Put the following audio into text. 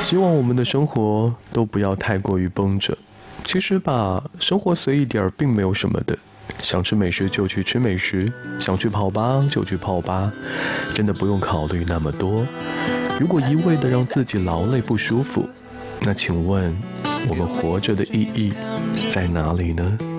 希望我们的生活都不要太过于绷着。其实吧，生活随意点并没有什么的，想吃美食就去吃美食，想去泡吧就去泡吧，真的不用考虑那么多。如果一味的让自己劳累不舒服，那请问我们活着的意义在哪里呢？